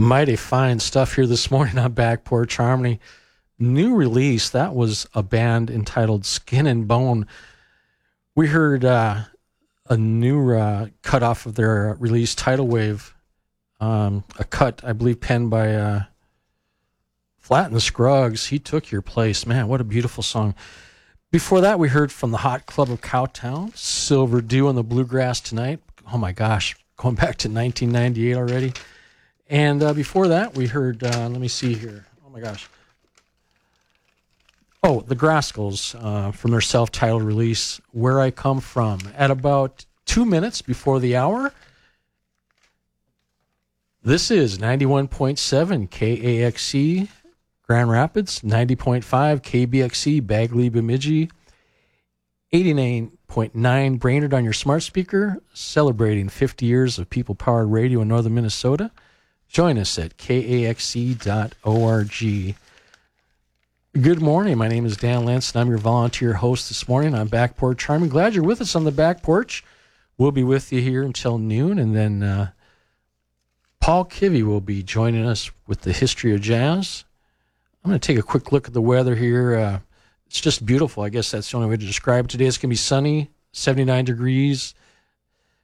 Mighty fine stuff here this morning on Back Porch Harmony. New release, that was a band entitled Skin and Bone. We heard a new cut off of their release, Tidal Wave, a cut, I believe, penned by Flat and the Scruggs. He Took Your Place. Man, what a beautiful song. Before that, we heard from the Hot Club of Cowtown, Silver Dew on the Bluegrass Tonight. Oh my gosh, going back to 1998 already. And before that, we heard, let me see here. Oh, my gosh. Oh, the Grascals from their self-titled release, Where I Come From. At about 2 minutes before the hour, this is 91.7 KAXE Grand Rapids, 90.5 KBXE Bagley Bemidji, 89.9 Brainerd on your smart speaker, celebrating 50 years of people-powered radio in northern Minnesota. Join us at kaxe.org. Good morning. My name is Dan Lentz, and I'm your volunteer host this morning on Back Porch Harmony. Glad you're with us on the back porch. We'll be with you here until noon, and then Paul Kivy will be joining us with the history of jazz. I'm going to take a quick look at the weather here. It's just beautiful. I guess that's the only way to describe it. Today it's going to be sunny, 79 degrees.